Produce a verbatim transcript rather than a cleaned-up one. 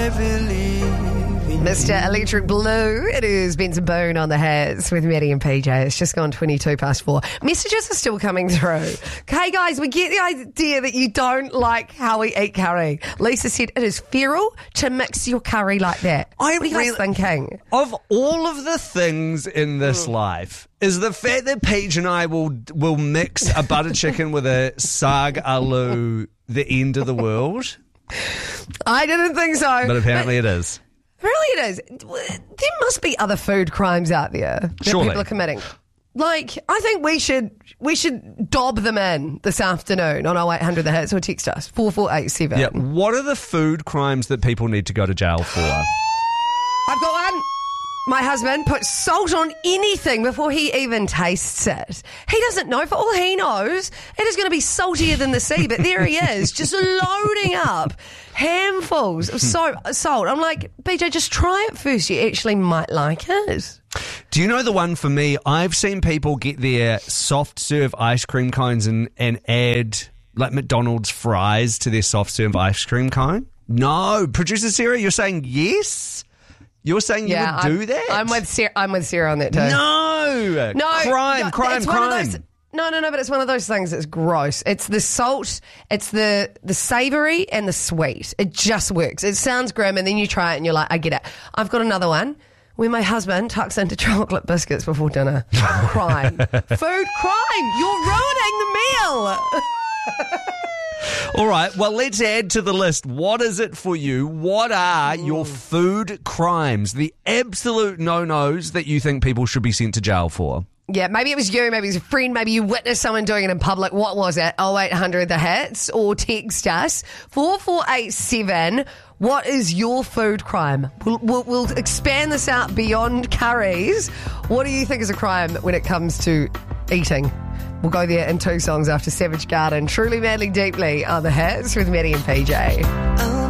Mister Electric Blue, it is Benson Boone on the hats with Maddie and P J. It's just gone twenty-two past four. Messages are still coming through. Okay, guys, we get the idea that you don't like how we eat curry. Lisa said it is feral to mix your curry like that. I what are you guys really, thinking? Of all of the things in this mm. life, is the fact that Paige and I will will mix a butter chicken with a sag aloo the end of the world? I didn't think so. But apparently but- it is. Really it is. There must be other food crimes out there that Surely. people are committing. Like, I think we should we should dob them in this afternoon on oh eight hundred the hits or text us, four four eight seven. Yeah, what are the food crimes that people need to go to jail for? I've got one. My husband puts salt on anything before he even tastes it. He doesn't know. For all he knows, it is going to be saltier than the sea. But there he is, just loading up handfuls of so- salt. I'm like, B J, just try it first. You actually might like it. Do you know the one for me? I've seen people get their soft serve ice cream cones and, and add like McDonald's fries to their soft serve ice cream cone. No. Producer Sarah, you're saying yes? You're saying you yeah, would I'm, do that? I'm with Sarah, I'm with Sarah on that too. No. No. Crime, no, crime, it's one of crime. those- No, no, no, but it's one of those things that's gross. It's the salt, it's the the savoury and the sweet. It just works. It sounds grim and then you try it and you're like, I get it. I've got another one where my husband tucks into chocolate biscuits before dinner. Crime. Food crime. You're ruining the meal. All right, well, let's add to the list. What is it for you? What are mm. your food crimes, the absolute no-nos that you think people should be sent to jail for? Yeah, maybe it was you, maybe it was a friend, maybe you witnessed someone doing it in public. What was it? oh eight hundred the hits or text us four four eight seven. What is your food crime? We'll, we'll, we'll expand this out beyond curries. What do you think is a crime when it comes to eating? We'll go there in two songs after Savage Garden. Truly, Madly, Deeply are the hits with Maddie and P J. Oh.